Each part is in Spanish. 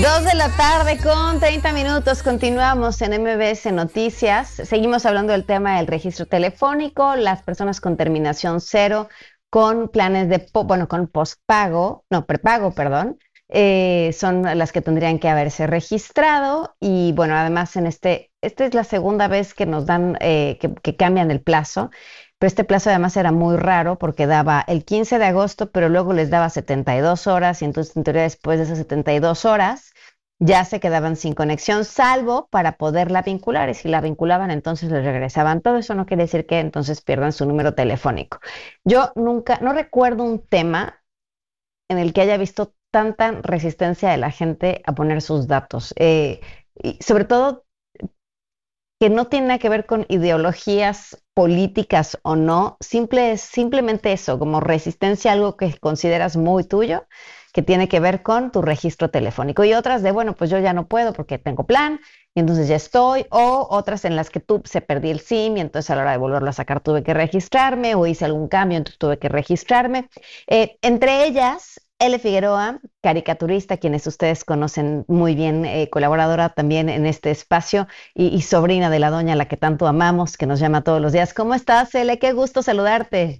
2 de la tarde con 30 minutos. Continuamos en MBS Noticias. Seguimos hablando del tema del registro telefónico. Las personas con terminación cero, con planes de, con postpago, no, prepago, perdón, son las que tendrían que haberse registrado. Y bueno, además esta es la segunda vez que nos dan, que cambian el plazo. Pero este plazo además era muy raro porque daba el 15 de agosto, pero luego les daba 72 horas y entonces en teoría después de esas 72 horas ya se quedaban sin conexión, salvo para poderla vincular, y si la vinculaban entonces les regresaban todo. Eso no quiere decir que entonces pierdan su número telefónico. Yo no recuerdo un tema en el que haya visto tanta resistencia de la gente a poner sus datos, y sobre todo que no tiene nada que ver con ideologías políticas o no, simplemente eso, como resistencia a algo que consideras muy tuyo, que tiene que ver con tu registro telefónico. Y otras de, bueno, pues yo ya no puedo porque tengo plan y entonces ya estoy, o otras en las que se perdí el SIM y entonces a la hora de volverlo a sacar tuve que registrarme, o hice algún cambio, entonces tuve que registrarme. Entre ellas, L. Figueroa, caricaturista, quienes ustedes conocen muy bien, colaboradora también en este espacio y sobrina de la doña a la que tanto amamos, que nos llama todos los días. ¿Cómo estás, L? Qué gusto saludarte.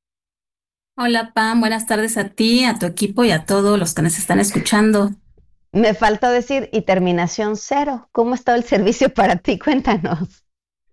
Hola Pam, buenas tardes a ti, a tu equipo y a todos los que nos están escuchando. Me falta decir, y terminación cero. ¿Cómo está el servicio para ti? Cuéntanos.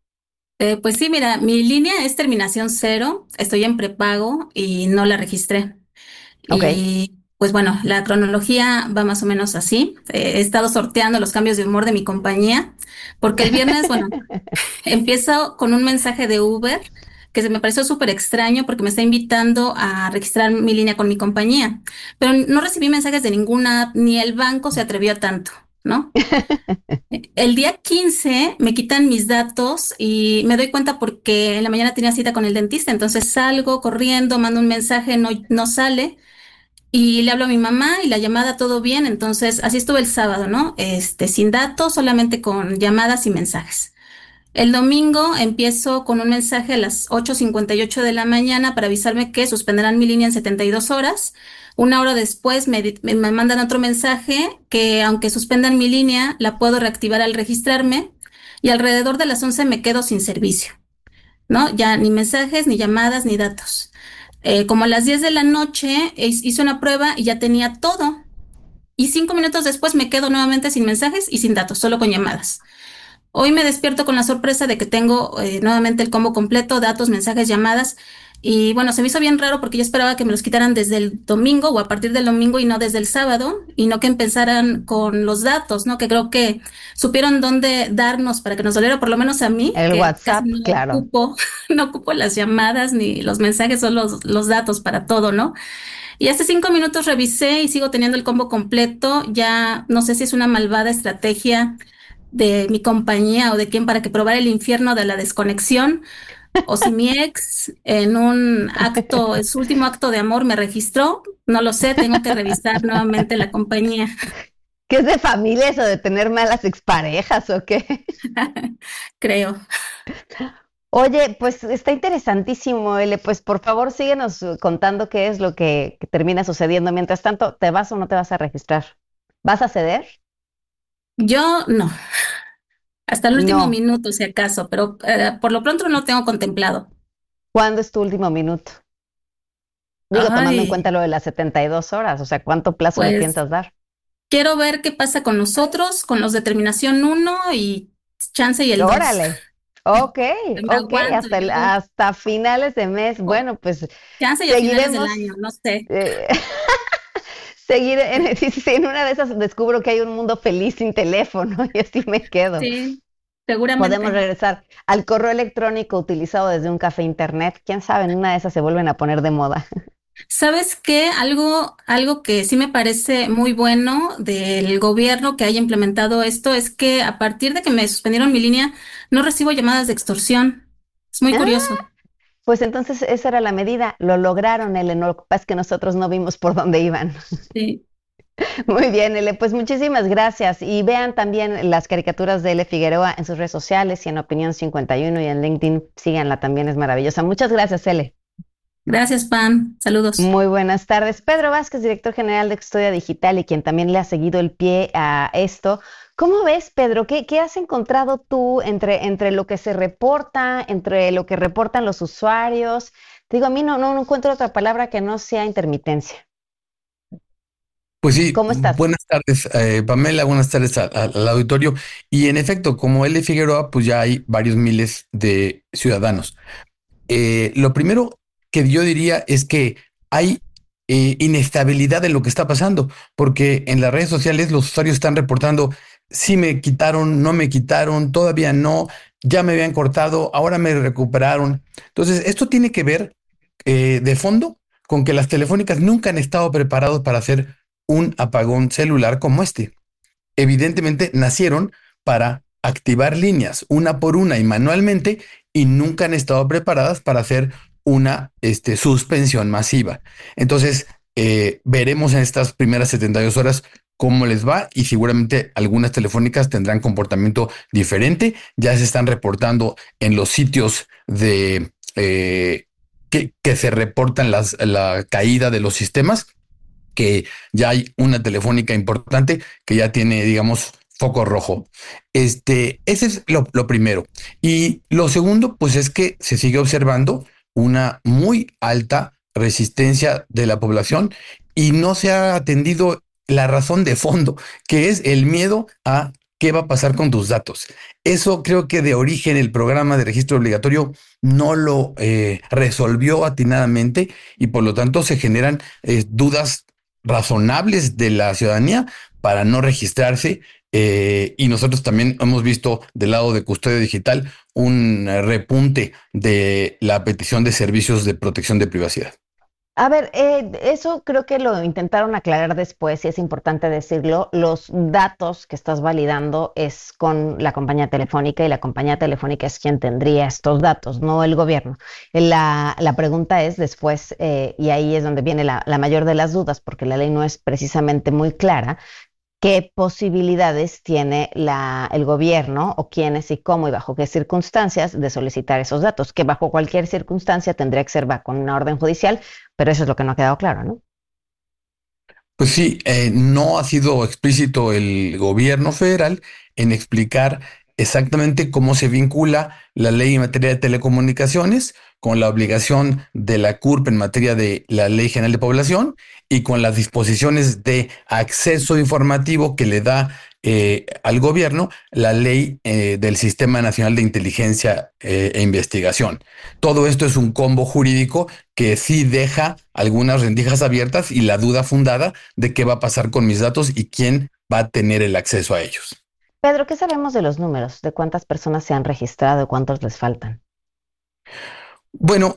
Pues sí, mira, mi línea es terminación cero, estoy en prepago y no la registré. Ok. Y pues bueno, la cronología va más o menos así. He estado sorteando los cambios de humor de mi compañía, porque el viernes, bueno, empiezo con un mensaje de Uber que se me pareció súper extraño porque me está invitando a registrar mi línea con mi compañía, pero no recibí mensajes de ninguna app, ni el banco se atrevió a tanto, ¿no? El día 15 me quitan mis datos y me doy cuenta porque en la mañana tenía cita con el dentista, entonces salgo corriendo, mando un mensaje, no sale y le hablo a mi mamá y la llamada todo bien, entonces así estuve el sábado, ¿no? Sin datos, solamente con llamadas y mensajes. El domingo empiezo con un mensaje a las 8:58 de la mañana para avisarme que suspenderán mi línea en 72 horas. Una hora después me mandan otro mensaje que aunque suspendan mi línea, la puedo reactivar al registrarme y alrededor de las 11 me quedo sin servicio, ¿no? Ya ni mensajes, ni llamadas, ni datos. Como a las 10 de la noche hice una prueba y ya tenía todo. Y 5 minutos después me quedo nuevamente sin mensajes y sin datos, solo con llamadas. Hoy me despierto con la sorpresa de que tengo nuevamente el combo completo, datos, mensajes, llamadas. Y bueno, se me hizo bien raro porque yo esperaba que me los quitaran desde el domingo o a partir del domingo y no desde el sábado, y no que empezaran con los datos, ¿no? Que creo que supieron dónde darnos para que nos doliera, por lo menos a mí, El que casi WhatsApp, no claro. ocupo, no ocupo las llamadas ni los mensajes, son los datos para todo, ¿no? Y hace 5 minutos revisé y sigo teniendo el combo completo. Ya no sé si es una malvada estrategia de mi compañía o de quién para que probara el infierno de la desconexión, o si mi ex en un acto, en su último acto de amor me registró, no lo sé, tengo que revisar nuevamente la compañía. ¿Qué es de familia eso de tener malas exparejas o qué? Creo. Oye, pues está interesantísimo, L. Pues por favor síguenos contando qué es lo que termina sucediendo. Mientras tanto, ¿te vas o no te vas a registrar? ¿Vas a ceder? Yo no, hasta el último No. minuto si acaso, pero por lo pronto no tengo contemplado. ¿Cuándo es tu último minuto? Digo, tomando en Ay, cuenta lo de las 72 horas, o sea, ¿cuánto plazo le pues piensas dar? quiero ver qué pasa con nosotros, con los de terminación uno y chance y el 2. Órale. Ok, Me ok, aguanto yo. hasta finales de mes. O Bueno, pues chance y a finales del seguiremos. año, no sé. eh, sí, sí, sí, en una de esas descubro que hay un mundo feliz sin teléfono y así me quedo. Sí, Podemos seguramente. regresar al correo electrónico utilizado desde un café internet. Quién sabe, en una de esas se vuelven a poner de moda. ¿Sabes qué? Algo que sí me parece muy bueno del gobierno que haya implementado esto es que a partir de que me suspendieron mi línea, no recibo llamadas de extorsión. Es muy Ah, curioso. pues entonces esa era la medida. Lo lograron, Ele. Lo que pasa es que nosotros no vimos por dónde iban. Sí. Muy bien, Ele. Pues muchísimas gracias. Y vean también las caricaturas de Ele Figueroa en sus redes sociales y en Opinión 51 y en LinkedIn. Síganla también, es maravillosa. Muchas gracias, Ele. Gracias, Pam. Saludos. Muy buenas tardes. Pedro Vázquez, director general de Custodia Digital y quien también le ha seguido el pie a esto. ¿Cómo ves, Pedro? ¿Qué has encontrado tú entre lo que se reporta, entre lo que reportan los usuarios? Te digo, a mí no encuentro otra palabra que no sea intermitencia. Pues sí, ¿Cómo estás? buenas tardes, Pamela, buenas tardes al auditorio. Y en efecto, como L. Figueroa, pues ya hay varios miles de ciudadanos. Lo primero que yo diría es que hay inestabilidad en lo que está pasando, porque en las redes sociales los usuarios están reportando si me quitaron, no me quitaron, todavía no, ya me habían cortado, ahora me recuperaron. Entonces, esto tiene que ver de fondo con que las telefónicas nunca han estado preparados para hacer un apagón celular como este. Evidentemente nacieron para activar líneas una por una y manualmente y nunca han estado preparadas para hacer una suspensión masiva. Entonces, veremos en estas primeras 72 horas cómo les va y seguramente algunas telefónicas tendrán comportamiento diferente. Ya se están reportando en los sitios de que se reportan la caída de los sistemas que ya hay una telefónica importante que ya tiene, digamos, foco rojo. Ese es lo primero. Y lo segundo, pues es que se sigue observando una muy alta resistencia de la población y no se ha atendido la razón de fondo, que es el miedo a qué va a pasar con tus datos. Eso creo que de origen el programa de registro obligatorio no lo resolvió atinadamente y por lo tanto se generan dudas razonables de la ciudadanía para no registrarse. Y nosotros también hemos visto del lado de custodia digital un repunte de la petición de servicios de protección de privacidad. A ver, eso creo que lo intentaron aclarar después y es importante decirlo. Los datos que estás validando es con la compañía telefónica y la compañía telefónica es quien tendría estos datos, no el gobierno. La pregunta es después, y ahí es donde viene la mayor de las dudas, porque la ley no es precisamente muy clara. ¿Qué posibilidades tiene el gobierno o quiénes y cómo y bajo qué circunstancias de solicitar esos datos? Que bajo cualquier circunstancia tendría que ser con una orden judicial, pero eso es lo que no ha quedado claro, ¿no? Pues sí, no ha sido explícito el gobierno federal en explicar exactamente cómo se vincula la ley en materia de telecomunicaciones con la obligación de la CURP en materia de la Ley General de Población y con las disposiciones de acceso informativo que le da al gobierno la ley del Sistema Nacional de Inteligencia e Investigación. Todo esto es un combo jurídico que sí deja algunas rendijas abiertas y la duda fundada de qué va a pasar con mis datos y quién va a tener el acceso a ellos. Pedro, ¿qué sabemos de los números? ¿De cuántas personas se han registrado y cuántos les faltan? Bueno,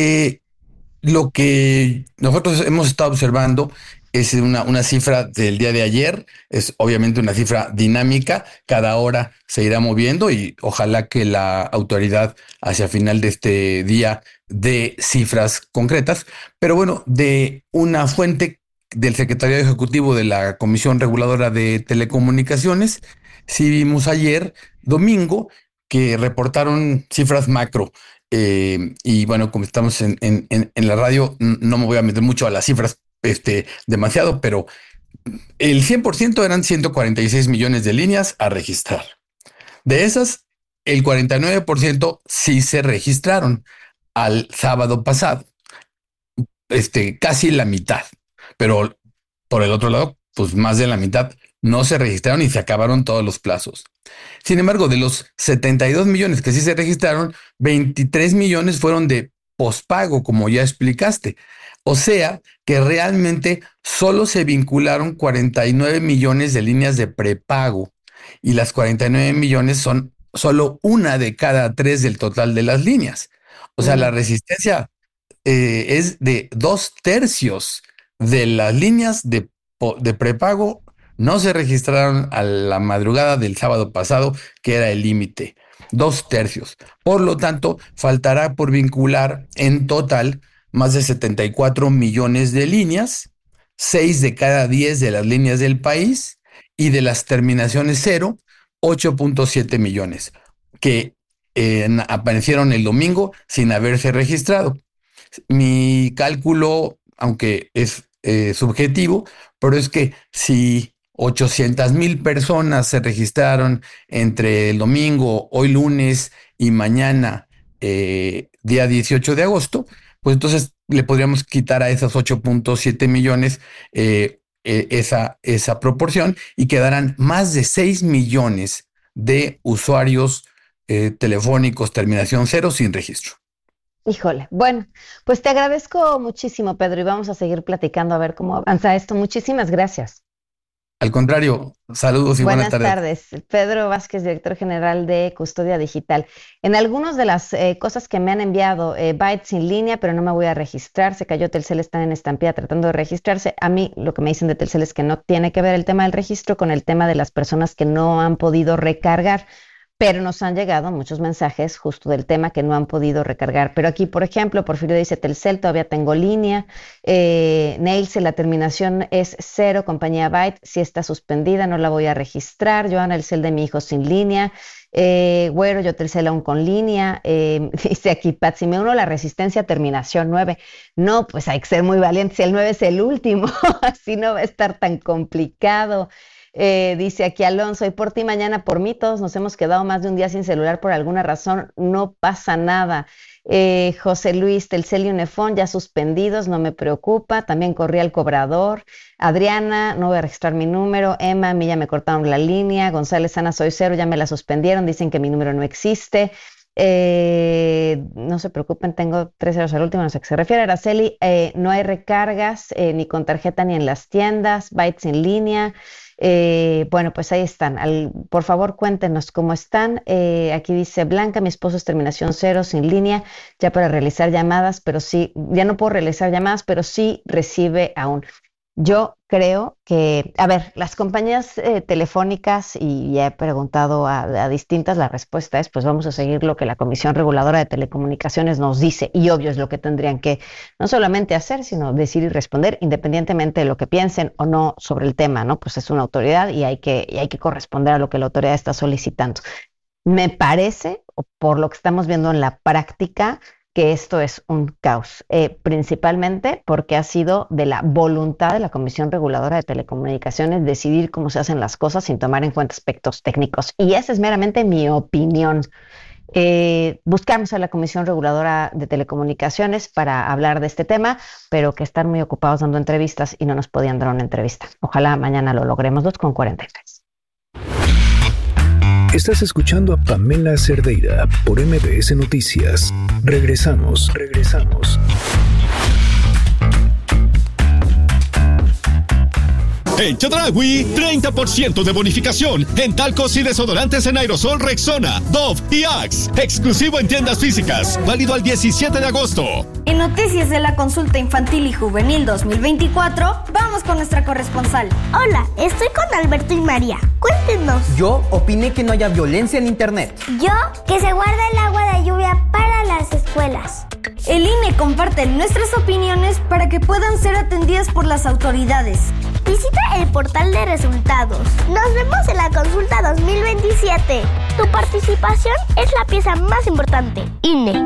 lo que nosotros hemos estado observando es una cifra del día de ayer, es obviamente una cifra dinámica, cada hora se irá moviendo y ojalá que la autoridad hacia final de este día dé cifras concretas, pero bueno, de una fuente del Secretariado Ejecutivo de la Comisión Reguladora de Telecomunicaciones, sí vimos ayer, domingo, que reportaron cifras macro. Y bueno, como estamos en la radio, no me voy a meter mucho a las cifras, demasiado, pero el 100% eran 146 millones de líneas a registrar. De esas, el 49% sí se registraron al sábado pasado, casi la mitad, pero por el otro lado, pues más de la mitad no se registraron y se acabaron todos los plazos. Sin embargo, de los 72 millones que sí se registraron, 23 millones fueron de pospago, como ya explicaste. O sea que realmente solo se vincularon 49 millones de líneas de prepago y las 49 millones son solo una de cada tres del total de las líneas. O sea, la Mm. resistencia es de 2/3 de las líneas de prepago no se registraron a la madrugada del sábado pasado, que era el límite. 2/3. Por lo tanto, faltará por vincular en total más de 74 millones de líneas, 6 de cada 10 de las líneas del país y de las terminaciones cero, 8.7 millones, que aparecieron el domingo sin haberse registrado. Mi cálculo, aunque es subjetivo, pero es que si 800,000 personas se registraron entre el domingo, hoy lunes y mañana, día 18 de agosto, pues entonces le podríamos quitar a esos 8.7 millones esa proporción y quedarán más de 6 millones de usuarios telefónicos terminación 0 sin registro. Híjole, bueno, pues te agradezco muchísimo, Pedro, y vamos a seguir platicando a ver cómo avanza esto. Muchísimas gracias. Al contrario, saludos y buenas tardes. Buenas tardes. Pedro Vázquez, director general de Custodia Digital. En algunas de las cosas que me han enviado, bytes en línea, pero no me voy a registrar. Se cayó Telcel, están en estampida tratando de registrarse. A mí lo que me dicen de Telcel es que no tiene que ver el tema del registro con el tema de las personas que no han podido recargar. Pero nos han llegado muchos mensajes justo del tema que no han podido recargar. Pero aquí, por ejemplo, Porfirio dice, Telcel, todavía tengo línea. Neilse, la terminación es 0, compañía Byte, sí está suspendida, no la voy a registrar. Joana, el cel de mi hijo sin línea. Güero, yo Telcel aún con línea. Dice aquí, Pat, si me uno la resistencia, terminación 9. No, pues hay que ser muy valiente, si el 9 es el último, así no va a estar tan complicado. Dice aquí Alonso, y por ti mañana por mí, todos nos hemos quedado más de un día sin celular por alguna razón, no pasa nada. José Luis, Telcel y Unifón ya suspendidos, no me preocupa, también corrí al cobrador. Adriana, no voy a registrar mi número. Emma, a mí ya me cortaron la línea. González, Ana, soy 0, ya me la suspendieron, dicen que mi número no existe. No se preocupen, tengo 3 ceros al último, no sé a qué se refiere. Araceli, no hay recargas ni con tarjeta ni en las tiendas, bytes en línea. Bueno, pues ahí están. Por favor, cuéntenos cómo están. Aquí dice Blanca, mi esposo es terminación 0 sin línea, ya para realizar llamadas, pero sí, ya no puedo realizar llamadas, pero sí recibe aún. Yo creo que, a ver, las compañías telefónicas, y ya he preguntado a distintas, la respuesta es, pues vamos a seguir lo que la Comisión Reguladora de Telecomunicaciones nos dice, y obvio es lo que tendrían que no solamente hacer, sino decir y responder, independientemente de lo que piensen o no sobre el tema, ¿no? Pues es una autoridad y hay que corresponder a lo que la autoridad está solicitando. Me parece, o por lo que estamos viendo en la práctica, que esto es un caos, principalmente porque ha sido de la voluntad de la Comisión Reguladora de Telecomunicaciones decidir cómo se hacen las cosas sin tomar en cuenta aspectos técnicos. Y esa es meramente mi opinión. Buscamos a la Comisión Reguladora de Telecomunicaciones para hablar de este tema, pero que están muy ocupados dando entrevistas y no nos podían dar una entrevista. Ojalá mañana lo logremos. 2:43. Estás escuchando a Pamela Cerdeira por MBS Noticias. Regresamos. En Chedraui, 30% de bonificación en talcos y desodorantes en aerosol Rexona, Dove y Axe. Exclusivo en tiendas físicas. Válido al 17 de agosto. En Noticias de la Consulta Infantil y Juvenil 2024, vamos con nuestra corresponsal. Hola, estoy con Alberto y María. Cuéntenos. Yo opiné que no haya violencia en internet. Yo, que se guarda el agua de lluvia para las escuelas. El INE comparte nuestras opiniones para que puedan ser atendidas por las autoridades. Visita el portal de resultados. Nos vemos en la consulta 2027. Tu participación es la pieza más importante. INE.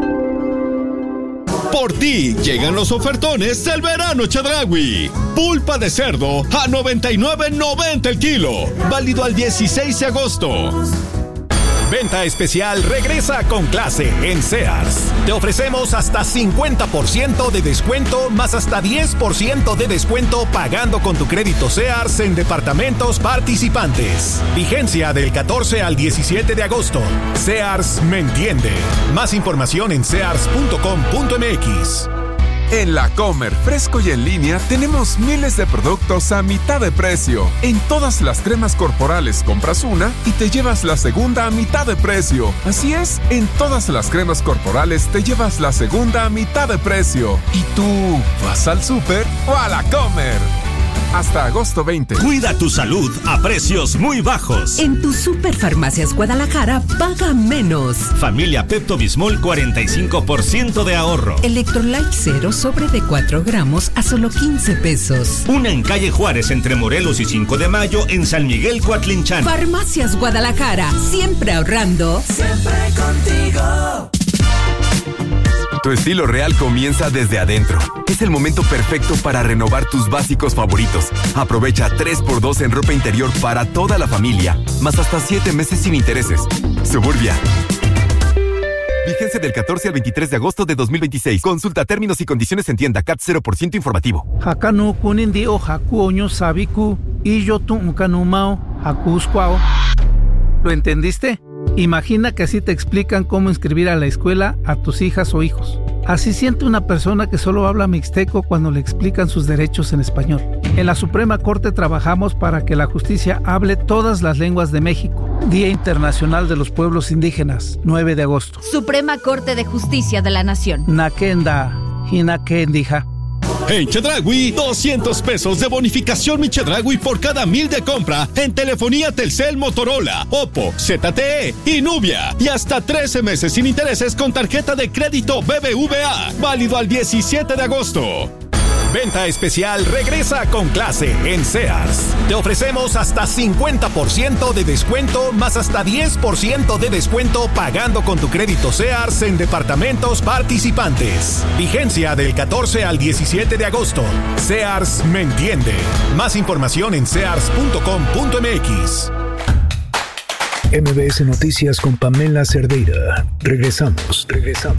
Por ti llegan los ofertones del verano Chedraui. Pulpa de cerdo a $99.90 el kilo. Válido al 16 de agosto. Venta especial regresa con clase en Sears. Te ofrecemos hasta 50% de descuento más hasta 10% de descuento pagando con tu crédito Sears en departamentos participantes. Vigencia del 14 al 17 de agosto. Sears me entiende. Más información en sears.com.mx. En La Comer, fresco y en línea, tenemos miles de productos a mitad de precio. En todas las cremas corporales compras una y te llevas la segunda a mitad de precio. Así es, en todas las cremas corporales te llevas la segunda a mitad de precio. ¿Y tú vas al súper o a La Comer? Hasta agosto 20. Cuida tu salud a precios muy bajos. En tu Superfarmacias Guadalajara, paga menos. Familia Pepto-Bismol, 45% de ahorro. Electrolyte 0 sobre de 4 gramos a solo 15 pesos. Una en calle Juárez entre Morelos y 5 de Mayo en San Miguel, Coatlinchán. Farmacias Guadalajara, siempre ahorrando. Siempre contigo. Tu estilo real comienza desde adentro. Es el momento perfecto para renovar tus básicos favoritos. Aprovecha 3x2 en ropa interior para toda la familia, más hasta 7 meses sin intereses. Suburbia. Vigencia del 14 al 23 de agosto de 2026. Consulta términos y condiciones en tienda. CAT 0% informativo. Hakanu kunin o haku oño sabiku y yo tu unkanumao hakuskwao. ¿Lo entendiste? Imagina que así te explican cómo inscribir a la escuela a tus hijas o hijos. Así siente una persona que solo habla mixteco cuando le explican sus derechos en español. En la Suprema Corte trabajamos para que la justicia hable todas las lenguas de México. Día Internacional de los Pueblos Indígenas, 9 de agosto. Suprema Corte de Justicia de la Nación. Nakenda, Hinakendija. En Chedraui, 200 pesos de bonificación Mi Chedraui por cada 1,000 de compra en telefonía Telcel, Motorola, Oppo, ZTE y Nubia. Y hasta 13 meses sin intereses con tarjeta de crédito BBVA. Válido al 17 de agosto. Venta especial regresa con clase en Sears. Te ofrecemos hasta 50% de descuento más hasta 10% de descuento pagando con tu crédito Sears en departamentos participantes. Vigencia del 14 al 17 de agosto. Sears me entiende. Más información en sears.com.mx. MBS Noticias con Pamela Cerdeira. Regresamos.